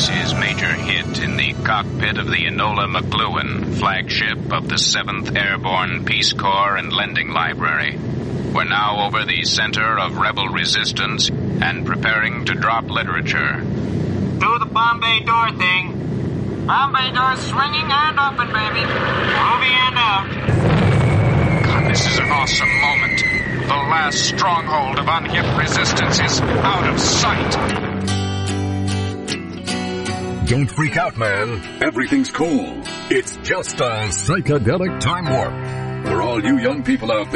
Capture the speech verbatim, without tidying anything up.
is his major hit in the cockpit of the Enola McLuhan, flagship of the seventh Airborne Peace Corps and Lending Library. We're now over the center of rebel resistance and preparing to drop literature. Do the Bombay door thing. Bombay door swinging and open, baby. Movie and out. God, this is an awesome moment. The last stronghold of unhip resistance is out of sight. Don't freak out, man. Everything's cool. It's just a psychedelic time warp. For all you young people out there,